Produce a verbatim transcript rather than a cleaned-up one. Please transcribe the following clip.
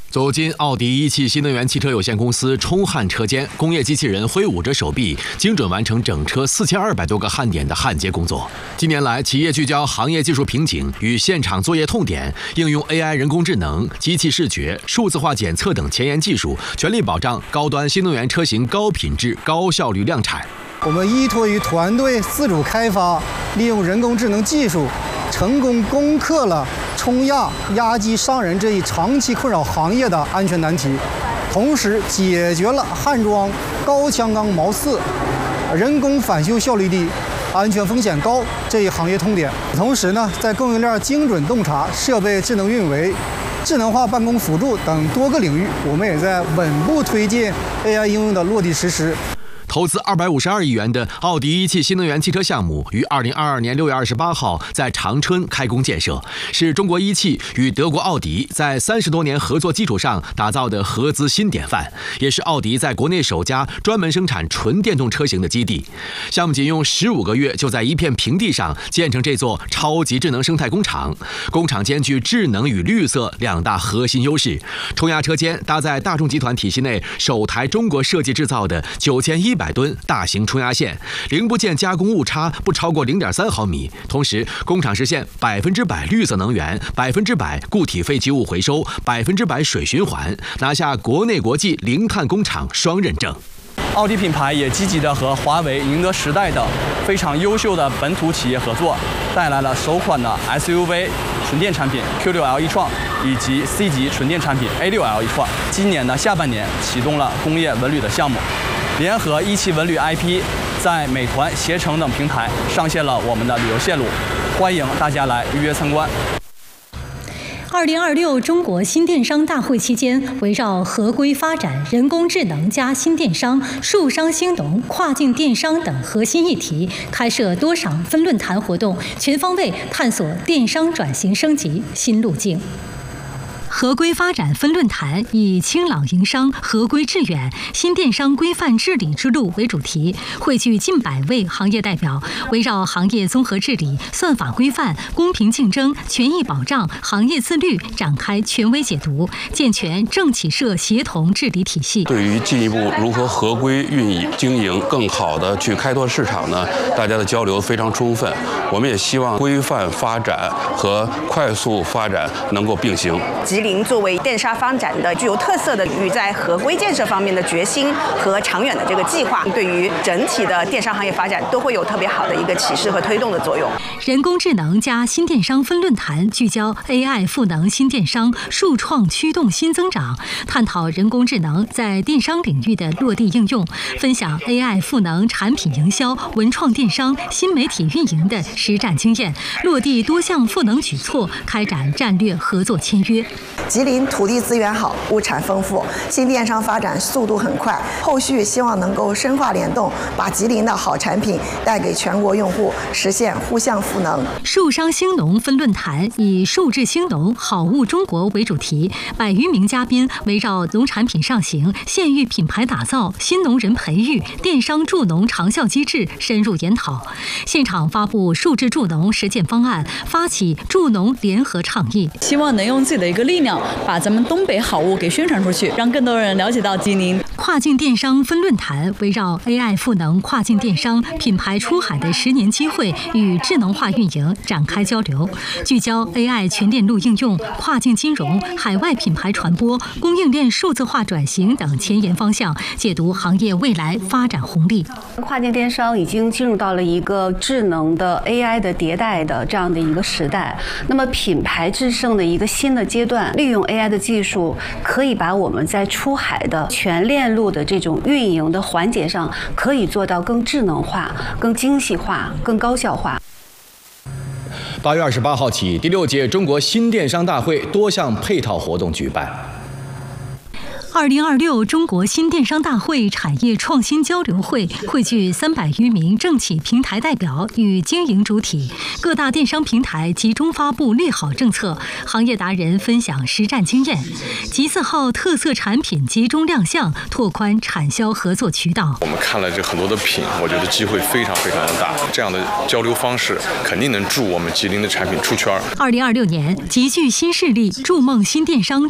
走进奥迪一汽新能源汽车有限公司冲焊车间，工业机器人挥舞着手臂，精准完成整车四千二百多个焊点的焊接工作。近年来，企业聚焦行业技术瓶颈与现场作业痛点，应用 A I 人工智能、机器视觉、数字化检测等前沿技术，全力保障高端新能源车型高品质、高效率量产。 我们依托于团队自主开发，利用人工智能技术，成功攻克了冲压、压机伤人这一长期困扰行业的安全难题，同时解决了焊装高强钢毛刺、人工返修效率低、安全风险高这一行业痛点。同时呢，在供应链精准洞察、设备智能运维、智能化办公辅助等多个领域，我们也在稳步推进 A I 应用的落地实施。 投资二百五十二亿元的奥迪一汽新能源汽车项目于二零二二年六月二十八号在长春开工建设，是中国一汽与德国奥迪在三十多年合作基础上打造的合资新典范，也是奥迪在国内首家专门生产纯电动车型的基地。项目仅用十五个月就在一片平地上建成这座超级智能生态工厂，工厂兼具智能与绿色两大核心优势。冲压车间搭载大众集团体系内首台中国设计制造的九千一百吨大型冲压线，零部件加工误差不超过零点三毫米。同时，工厂实现百分之百绿色能源、百分之百固体废弃物回收、百分之百水循环，拿下国内国际零碳工厂双认证。 奥迪品牌也积极地和华为、宁德时代等非常优秀的本土企业合作，带来了首款的 S U V 纯电产品 Q 六 L 一创以及 C 级纯电产品 A 六 L 一创。今年的下半年启动了工业文旅的项目，联合一汽文旅 I P， 在美团、携程等平台上线了我们的旅游线路，欢迎大家来预约参观。 二零二六中国新电商大会期间，围绕合规发展、人工智能加新电商、数商兴农、跨境电商等核心议题，开设多场分论坛活动，全方位探索电商转型升级新路径。合规发展分论坛以清朗营商、合规致远、新电商规范治理之路为主题，汇聚近百位行业代表，围绕行业综合治理、算法规范、公平竞争、权益保障、行业自律展开权威解读，健全政企社协同治理体系。 对于进一步如何合规运营经营、更好的去开拓市场呢，大家的交流非常充分。我们也希望规范发展和快速发展能够并行。 吉林作为电商发展的具有特色的领域，在合规建设方面的决心和长远的这个计划，对于整体的电商行业发展都会有特别好的一个启示和推动的作用。 人工智能加新电商分论坛聚焦 A I 赋能新电商，数创驱动新增长，探讨人工智能在电商领域的落地应用，分享 A I 赋能产品营销、文创电商、新媒体运营的实战经验，落地多项赋能举措，开展战略合作签约。 吉林土地资源好，物产丰富，新电商发展速度很快。后续希望能够深化联动，把吉林的好产品带给全国用户，实现互相赋能。 数商兴农分论坛以数字兴农、好物中国为主题，百余名嘉宾围绕农产品上行、县域品牌打造、新农人培育、电商助农长效机制深入研讨。现场发布数字助农实践方案，发起助农联合倡议， 希望能用自己的一个力量，把咱们东北好物给宣传出去，让更多人了解到吉林。 跨境电商分论坛围绕 A I 赋能跨境电商、品牌出海的十年机会与智能化运营展开交流，聚焦 A I 全链路应用、跨境金融、海外品牌传播、供应链数字化转型等前沿方向，解读行业未来发展红利。 跨境电商已经进入到了一个智能的 A I 的迭代的这样的一个时代，那么品牌制胜的一个新的阶段，利用 A I 的技术，可以把我们在出海的全链路的这种运营的环节上，可以做到更智能化、更精细化、更高效化。 八月二十八号起，第六届中国新电商大会多项配套活动举办。 二零二六中国新电商大会产业创新交流会汇聚三百余名政企平台代表与经营主体，各大电商平台集中发布利好政策，行业达人分享实战经验，集字号特色产品集中亮相，拓宽产销合作渠道。 我们看了这很多的品，我觉得机会非常非常的大，这样的交流方式肯定能助我们吉林的产品出圈。 二零二六年集聚新势力，筑梦新电商